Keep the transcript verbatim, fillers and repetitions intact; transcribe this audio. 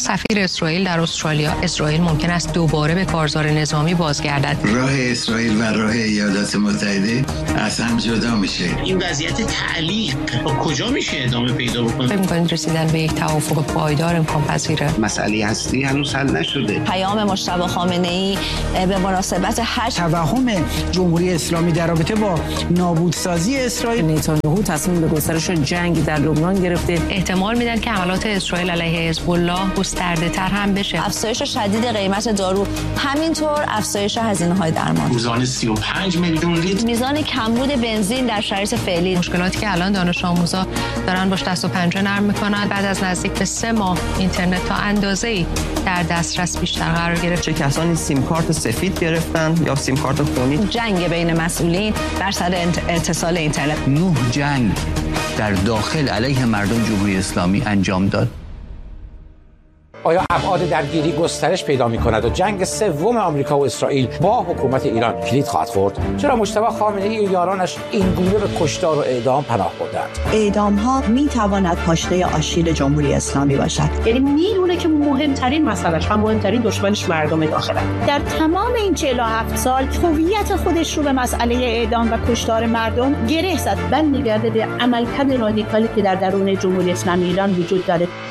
سفیر اسرائیل در استرالیا، اسرائیل ممکن است دوباره به کارزار نظامی بازگردد. راه اسرائیل و راه ایالات متحده از هم جدا میشه. این وضعیت تعلیق تا کجا میشه ادامه پیدا بکنه؟ فکر می‌کنید رسیدن به یک توافق پایدار امکان پذیره؟ مسئله هستی هنوز حل نشده. پیام مجتبی خامنه‌ای به مناسبت حج، توهم جمهوری اسلامی در رابطه با نابودسازی اسرائیل. نتانیاهو تصمیم به گسترش جنگ در لبنان گرفته. احتمال میدن که حملات اسرائیل علیه حزب الله گسترده‌تر هم بشه. افزایش شدید قیمت دارو، همینطور افزایش هزینه‌های درمان. روزانه سی و پنج میلیون لیتر. میزان کمبود بنزین در شرایط فعلی. مشکلاتی که الان دانش آموزا دارن باش دست و پنجه نرم میکنن بعد از نزدیک به سه ماه اینترنت تا اندازه‌ای در دسترس بیشتر قرار گرفت. چه کسانی سیم کارت سفید گرفتن یا سیم کارت خونی؟ جنگ بین مسئولین بر سر اتصال اینترنت. نه جنگ در داخل علیه مردم جمهوری اسلامی انجام داد. آیا ابعاد درگیری گسترش پیدا می‌کند و جنگ سوم آمریکا و اسرائیل با حکومت ایران کلید خواهد خورد؟ چرا مجتبی خامنه‌ای و یارانش این گونه به کشتار و اعدام پناه بردند؟ اعدام‌ها می‌تواند پاشنه آشیل جمهوری اسلامی باشد. یعنی میدونه که مهمترین مسئله‌اش و مهمترین دشمنش مردم داخله. در تمام این چهل و هفت سال هویت خودش رو به مسئله اعدام و کشتار مردم گره زد. من نگرده به عملکرد رادیکالی که در درون جمهوری اسلامی ایران وجود داره.